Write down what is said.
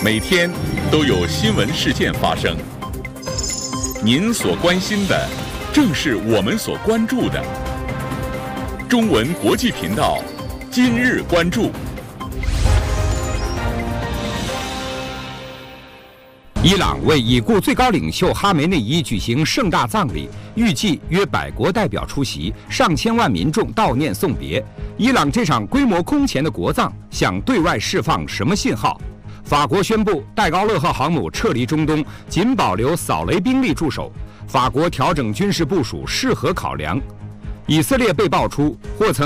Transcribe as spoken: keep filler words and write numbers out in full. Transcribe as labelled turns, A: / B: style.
A: 每天都有新闻事件发生，您所关心的，正是我们所关注的。中文国际频道，今日关注。
B: 伊朗为已故最高领袖哈梅内伊举行盛大葬礼，预计约百国代表出席，上千万民众悼念送别。伊朗这场规模空前的国葬，想对外释放什么信号？法国宣布戴高乐号航母撤离中东，仅保留扫雷兵力驻守。法国调整军事部署，是何考量？以色列被爆出或曾